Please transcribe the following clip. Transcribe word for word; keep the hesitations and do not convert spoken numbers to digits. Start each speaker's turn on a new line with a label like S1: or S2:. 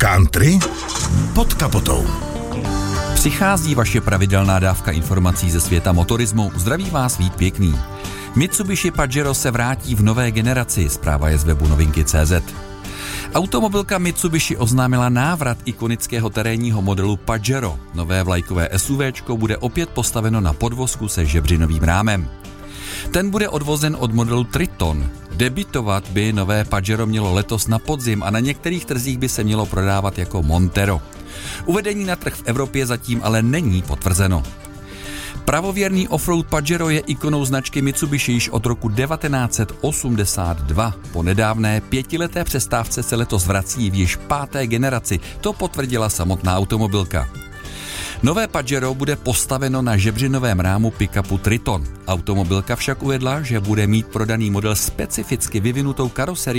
S1: Country pod kapotou.
S2: Přichází vaše pravidelná dávka informací ze světa motorismu. Zdraví vás Vít Pěkný. Mitsubishi Pajero se vrátí v nové generaci, zpráva je z webu novinky tečka cé zet. Automobilka Mitsubishi oznámila návrat ikonického terénního modelu Pajero. Nové vlajkové SUVčko bude opět postaveno na podvozku se žebřinovým rámem. Ten bude odvozen od modelu Triton. Debitovat by nové Pajero mělo letos na podzim a na některých trzích by se mělo prodávat jako Montero. Uvedení na trh v Evropě zatím ale není potvrzeno. Pravověrný offroad Pajero je ikonou značky Mitsubishi již od roku devatenáct set osmdesát dva. Po nedávné pětileté přestávce se letos vrací v již páté generaci, to potvrdila samotná automobilka. Nové Pajero bude postaveno na žebřinovém rámu pick-upu Triton. Automobilka však uvedla, že bude mít prodaný model specificky vyvinutou karoserii